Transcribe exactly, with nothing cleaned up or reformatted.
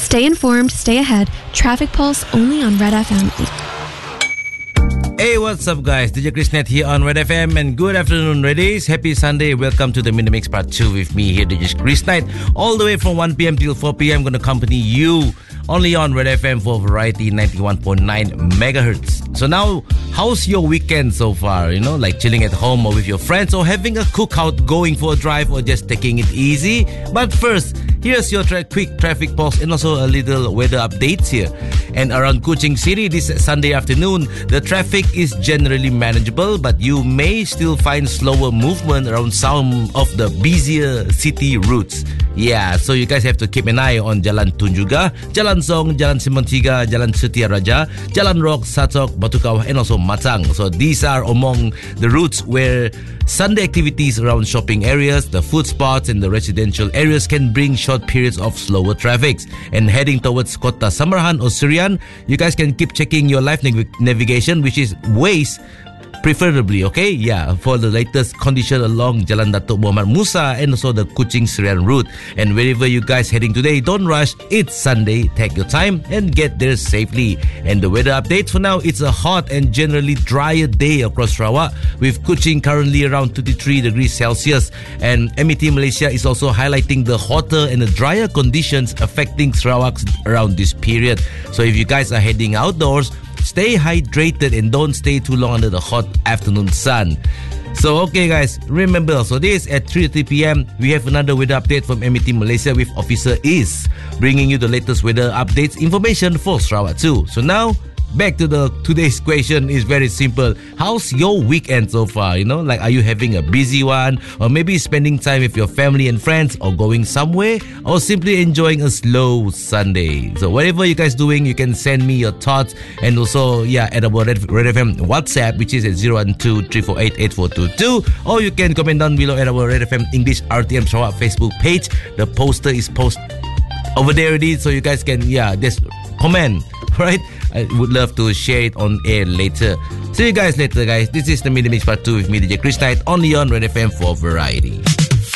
Stay informed, stay ahead. Traffic Pulse only on Red F M. Hey, what's up, guys? D J Chris Net here on Red F M, and good afternoon, Reddies. Happy Sunday. Welcome to the Mini Mix Part two with me here, D J Chris Net. All the way from one p.m. till four p.m. I'm going to accompany you only on Red F M for Variety ninety-one point nine megahertz. So now, how's your weekend so far? You know, like chilling at home or with your friends, or having a cookout, going for a drive, or just taking it easy? But first, here's your tra- quick traffic pulse and also a little weather updates here. And around Kuching City this Sunday afternoon, the traffic is generally manageable, but you may still find slower movement around some of the busier city routes. Yeah, so you guys have to keep an eye on Jalan Tunjungan, Jalan Song, Jalan Simpang Tiga, Jalan Setia Raja, Jalan Rock, Satok, Batu Kawah, and also Matang. So these are among the routes where Sunday activities around shopping areas, the food spots, and the residential areas can bring short periods of slower traffic. And heading towards Kota Samarahan or Surian, you guys can keep checking your live nav- navigation, which is Waze, preferably, okay? Yeah, for the latest condition along Jalan Datuk Muhammad Musa and also the Kuching Surian route. And wherever you guys heading today, don't rush. It's Sunday. Take your time and get there safely. And the weather update for now, it's a hot and generally drier day across Sarawak, with Kuching currently around twenty-three degrees Celsius. And M E T Malaysia is also highlighting the hotter and the drier conditions affecting Sarawak around this period. So if you guys are heading outdoors, stay hydrated and don't stay too long under the hot afternoon sun. So, okay, guys, remember, so this at three thirty p.m. we have another weather update from M E T Malaysia with Officer Is, bringing you the latest weather updates information for Sarawak too. So now, back to the today's question is very simple. How's your weekend so far? You know, like, are you having a busy one, or maybe spending time with your family and friends, or going somewhere, or simply enjoying a slow Sunday? So whatever you guys doing, you can send me your thoughts, and also, yeah, at our Red, Red F M WhatsApp, which is at zero one two three four eight eight four two two, or you can comment down below at our Red F M English R T M Sarawak Facebook page. The poster is posted over there already, so you guys can, yeah, just comment, right? I would love to share it on air later. See you guys later, guys. This is the Mini Mix Part two with me, D J Chris Knight, only on Red F M for Variety.